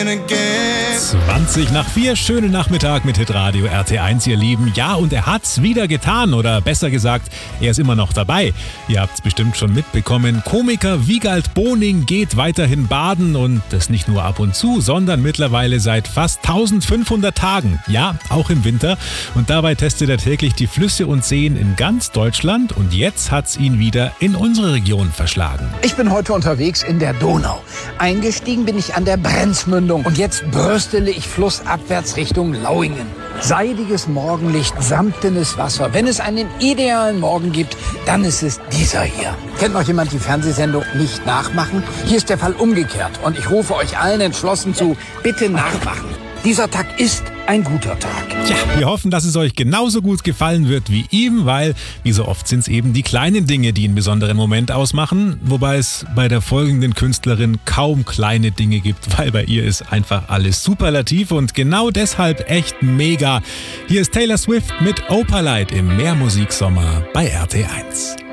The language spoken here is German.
20:04, schönen Nachmittag mit Hitradio RT1, ihr Lieben. Ja, und er hat's wieder getan, oder besser gesagt, er ist immer noch dabei. Ihr habt's bestimmt schon mitbekommen, Komiker Wiegald Boning geht weiterhin baden und das nicht nur ab und zu, sondern mittlerweile seit fast 1500 Tagen. Ja, auch im Winter. Und dabei testet er täglich die Flüsse und Seen in ganz Deutschland und jetzt hat's ihn wieder in unsere Region verschlagen. Ich bin heute unterwegs in der Donau. Eingestiegen bin ich an der Brenzmündung und jetzt bröstele ich flussabwärts Richtung Lauingen. Seidiges Morgenlicht, samtenes Wasser. Wenn es einen idealen Morgen gibt, dann ist es dieser hier. Kennt noch jemand die Fernsehsendung Nicht nachmachen? Hier ist der Fall umgekehrt und ich rufe euch allen entschlossen zu, bitte nachmachen. Dieser Tag ist ein guter Tag. Tja, wir hoffen, dass es euch genauso gut gefallen wird wie ihm, weil, wie so oft, sind es eben die kleinen Dinge, die einen besonderen Moment ausmachen. Wobei es bei der folgenden Künstlerin kaum kleine Dinge gibt, weil bei ihr ist einfach alles superlativ und genau deshalb echt mega. Hier ist Taylor Swift mit Opalite im Mehrmusiksommer bei RT1.